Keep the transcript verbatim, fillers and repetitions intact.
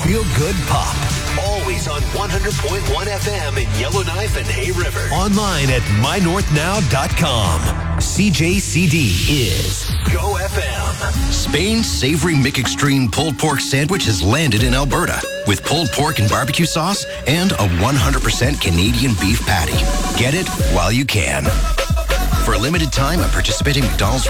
feel-good pop. Always on one hundred point one F M in Yellowknife and Hay River. Online at my north now dot com. C J C D is Go F M. Spain's savory McExtreme pulled pork sandwich has landed in Alberta with pulled pork and barbecue sauce and a one hundred percent Canadian beef patty. Get it while you can. For a limited time at participating McDonald's